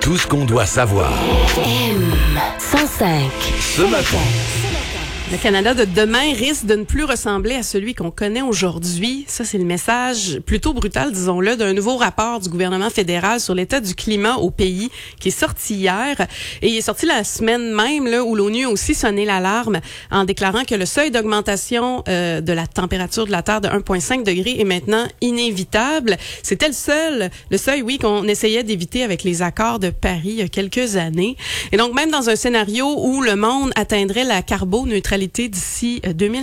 Tout ce qu'on doit savoir. M105. Ce matin. Le Canada de demain risque de ne plus ressembler à celui qu'on connaît aujourd'hui. Ça, c'est le message plutôt brutal, disons-le, d'un nouveau rapport du gouvernement fédéral sur l'état du climat au pays qui est sorti hier. Et il est sorti la semaine même là, où l'ONU a aussi sonné l'alarme en déclarant que le seuil d'augmentation de la température de la Terre de 1,5 degré est maintenant inévitable. C'était le seuil, oui, qu'on essayait d'éviter avec les accords de Paris il y a quelques années. Et donc, même dans un scénario où le monde atteindrait la carboneutralité d'ici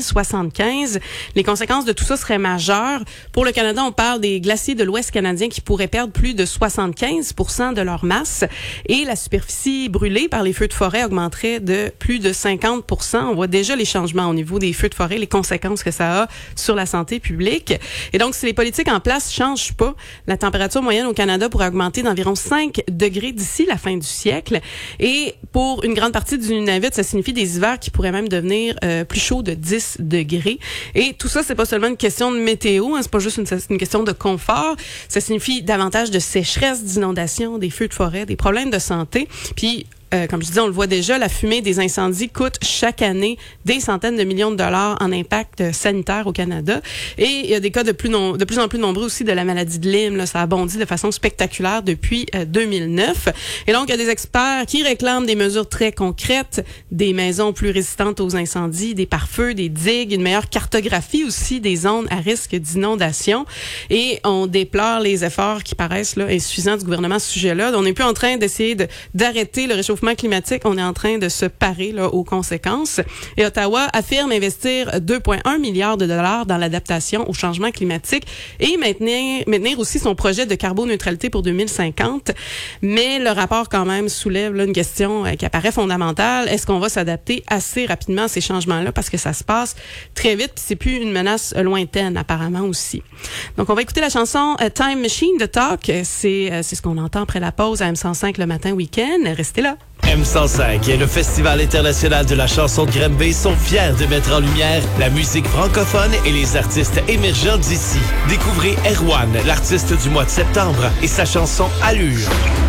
2075. Les conséquences de tout ça seraient majeures. Pour le Canada, on parle des glaciers de l'Ouest canadien qui pourraient perdre plus de 75% de leur masse et la superficie brûlée par les feux de forêt augmenterait de plus de 50%. On voit déjà les changements au niveau des feux de forêt, les conséquences que ça a sur la santé publique. Et donc, si les politiques en place changent pas, la température moyenne au Canada pourrait augmenter d'environ 5 degrés d'ici la fin du siècle. Et pour une grande partie du Nunavut, ça signifie des hivers qui pourraient même devenir plus chaud de 10 degrés. Et tout ça, c'est pas seulement une question de météo, c'est pas juste une question de confort. Ça signifie davantage de sécheresse, d'inondations, des feux de forêt, des problèmes de santé. Puis, comme je disais, on le voit déjà, la fumée des incendies coûte chaque année des centaines de millions de dollars en impact sanitaire au Canada. Et il y a des cas de plus en plus nombreux aussi de la maladie de Lyme. Là, ça a bondi de façon spectaculaire depuis 2009. Et donc, il y a des experts qui réclament des mesures très concrètes, des maisons plus résistantes aux incendies, des pare-feux, des digues, une meilleure cartographie aussi des zones à risque d'inondation. Et on déplore les efforts qui paraissent là insuffisants du gouvernement à ce sujet-là. On n'est plus en train d'essayer d'arrêter le réchauffement climatique, on est en train de se parer là, aux conséquences. Et Ottawa affirme investir 2,1 milliards de dollars dans l'adaptation au changement climatique et maintenir aussi son projet de carboneutralité pour 2050. Mais le rapport quand même soulève là, une question qui apparaît fondamentale. Est-ce qu'on va s'adapter assez rapidement à ces changements-là? Parce que ça se passe très vite puis c'est plus une menace lointaine apparemment aussi. Donc on va écouter la chanson Time Machine de Talk. C'est ce qu'on entend après la pause à M105 le matin week-end. Restez là. M105 et le Festival international de la chanson de Granby sont fiers de mettre en lumière la musique francophone et les artistes émergents d'ici. Découvrez Erwan, l'artiste du mois de septembre, et sa chanson Allure.